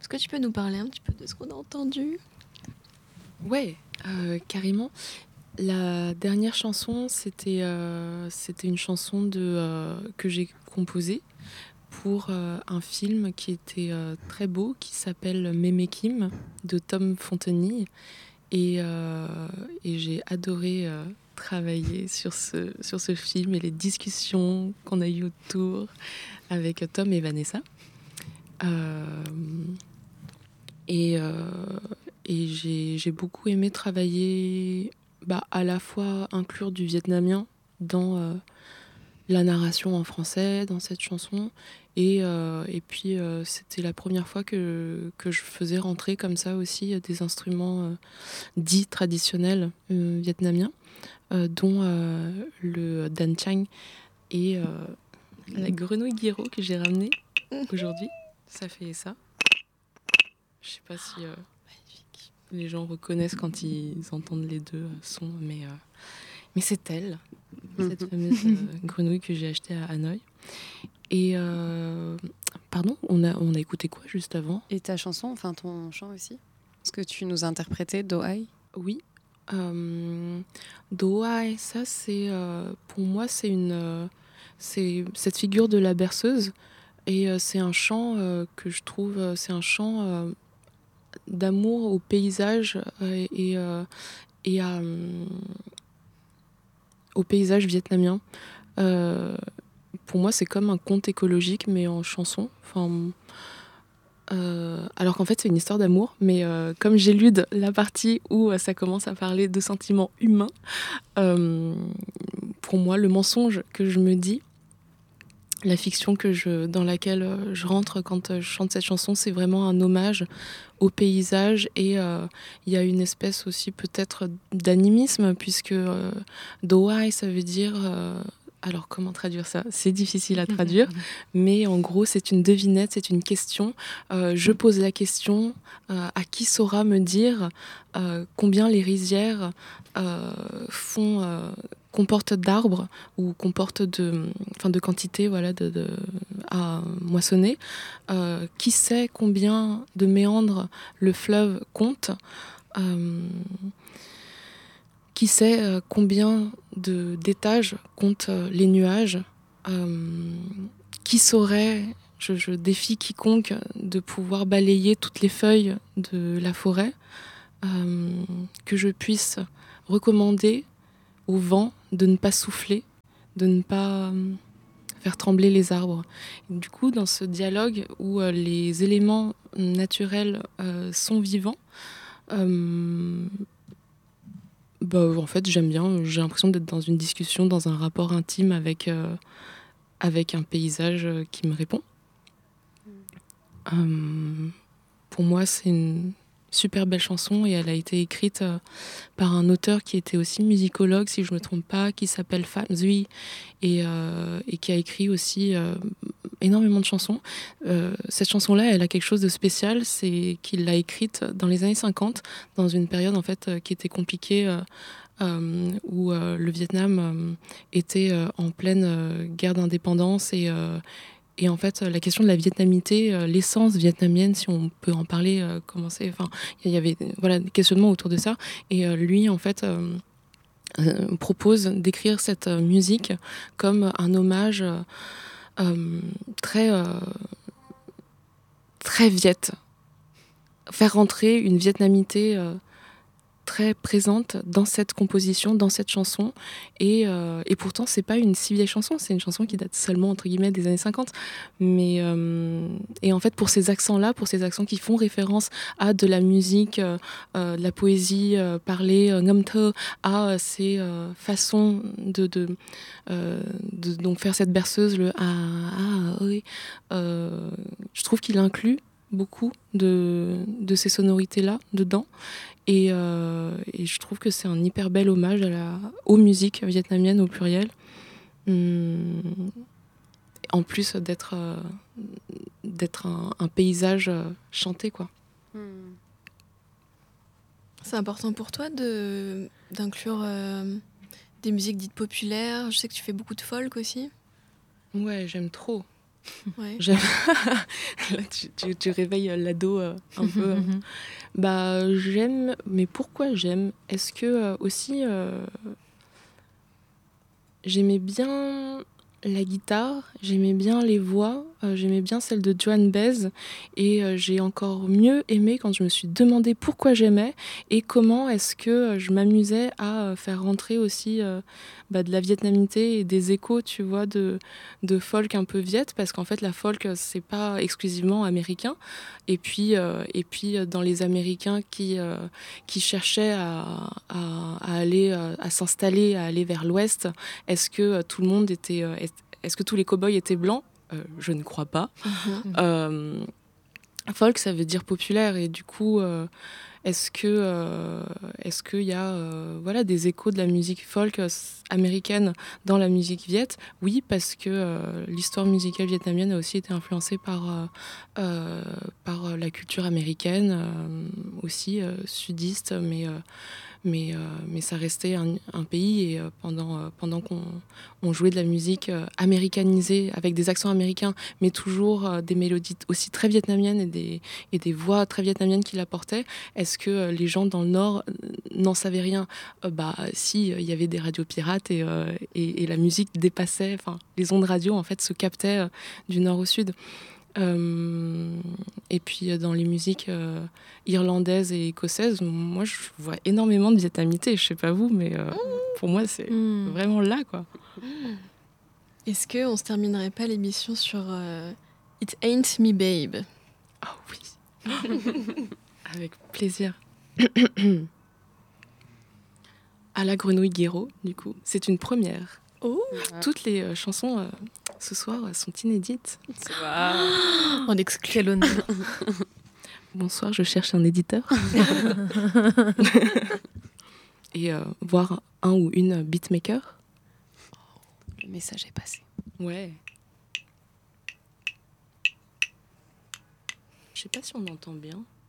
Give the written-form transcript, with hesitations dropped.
Est-ce que tu peux nous parler un petit peu de ce qu'on a entendu? Ouais, carrément. La dernière chanson, c'était une chanson que j'ai composée pour un film qui était très beau, qui s'appelle Mémé Kim, de Tom Fontenille. Et j'ai adoré travailler sur ce film et les discussions qu'on a eues autour avec Tom et Vanessa. Euh, et et j'ai beaucoup aimé travailler, à la fois inclure du vietnamien dans la narration en français, dans cette chanson. Et puis, c'était la première fois que je faisais rentrer comme ça aussi des instruments dits traditionnels vietnamiens, dont le Dan Chang et la grenouille guiro que j'ai ramenée aujourd'hui. Ça fait ça. Je sais pas si les gens reconnaissent quand ils entendent les deux sons, mais c'est elle, cette fameuse grenouille que j'ai achetée à Hanoï. Et pardon, on a écouté quoi juste avant? Et ta chanson, enfin ton chant aussi? Ce que tu nous interprétais, Do Ai? Oui. Do Ai, ça c'est pour moi c'est cette figure de la berceuse, et c'est un chant que je trouve, c'est un chant d'amour au paysage et au paysage vietnamien. Pour moi, c'est comme un conte écologique, mais en chanson. Alors qu'en fait, c'est une histoire d'amour, mais comme j'élude la partie où ça commence à parler de sentiments humains, pour moi, le mensonge que je me dis, la fiction dans laquelle je rentre quand je chante cette chanson, c'est vraiment un hommage au paysage. Et il y a une espèce aussi peut-être d'animisme, puisque Doai, ça veut dire... alors comment traduire ça? C'est difficile à traduire, mais en gros c'est une devinette, c'est une question. Je pose la question, à qui saura me dire combien les rizières comportent d'arbres, ou comportent de quantité, voilà, à moissonner. Qui sait combien de méandres le fleuve compte? Qui sait combien d'étages comptent les nuages? Qui saurait, je défie quiconque de pouvoir balayer toutes les feuilles de la forêt, que je puisse recommander au vent de ne pas souffler, de ne pas faire trembler les arbres. Et du coup, dans ce dialogue où les éléments naturels sont vivants, en fait, j'aime bien. J'ai l'impression d'être dans une discussion, dans un rapport intime avec un paysage qui me répond. Pour moi, c'est une super belle chanson, et elle a été écrite par un auteur qui était aussi musicologue, si je ne me trompe pas, qui s'appelle Pham Duy, et qui a écrit aussi énormément de chansons. Cette chanson-là, elle a quelque chose de spécial, c'est qu'il l'a écrite dans les années 50, dans une période en fait qui était compliquée, où le Vietnam était en pleine guerre d'indépendance, et en fait, la question de la vietnamité, l'essence vietnamienne, si on peut en parler, il y avait voilà, des questionnements autour de ça. Et lui, en fait, propose d'écrire cette musique comme un hommage très, très viet. Faire rentrer une vietnamité très présente dans cette composition, dans cette chanson. Et pourtant, c'est pas une si vieille chanson, c'est une chanson qui date seulement, entre guillemets, des années 50. Et en fait, pour ces accents-là, pour ces accents qui font référence à de la musique, de la poésie parlée, ngâm thơ, à ces façons de donc faire cette berceuse, le oui, je trouve qu'il inclut beaucoup de ces sonorités-là dedans. Et je trouve que c'est un hyper bel hommage aux musiques vietnamiennes au pluriel. En plus d'être un paysage chanté, quoi. C'est important pour toi d'inclure des musiques dites populaires? Je sais que tu fais beaucoup de folk aussi. Ouais, j'aime trop. Ouais. J'aime. Là, tu réveilles l'ado un peu. Bah, j'aime, mais pourquoi j'aime? Est-ce que aussi j'aimais bien la guitare, j'aimais bien les voix, j'aimais bien celle de Joan Baez et j'ai encore mieux aimé quand je me suis demandé pourquoi j'aimais et comment est-ce que je m'amusais à faire rentrer aussi de la vietnamité et des échos, tu vois, de folk un peu viet, parce qu'en fait la folk c'est pas exclusivement américain et puis dans les Américains qui cherchaient à aller à s'installer, à aller vers l'ouest, est-ce que tout le monde était est-ce que tous les cow-boys étaient blancs? Je ne crois pas. Folk, ça veut dire populaire, et du coup, est-ce qu'il y a voilà, des échos de la musique folk américaine dans la musique viet? Oui, parce que l'histoire musicale vietnamienne a aussi été influencée par la culture américaine, aussi sudiste, mais ça restait un pays, et pendant qu'on jouait de la musique américanisée avec des accents américains, mais toujours des mélodies aussi très vietnamiennes et des voix très vietnamiennes qui l'apportaient, est-ce que les gens dans le Nord n'en savaient rien? Si, il y avait des radios pirates et la musique dépassait, enfin les ondes radio en fait se captaient du Nord au Sud. Et puis dans les musiques irlandaises et écossaises, moi je vois énormément de vietnamité. Je sais pas vous, mais pour moi c'est vraiment là, quoi. Est-ce qu'on se terminerait pas l'émission sur It Ain't Me Babe? Ah oui. Avec plaisir. À la Grenouille Guéraud, du coup, c'est une première. Oh, Toutes les chansons ce soir sont inédites. on exclut. Quel honneur. Bonsoir, je cherche un éditeur. Et voir un ou une beatmaker. Le message est passé. Ouais. Je sais pas si on entend bien.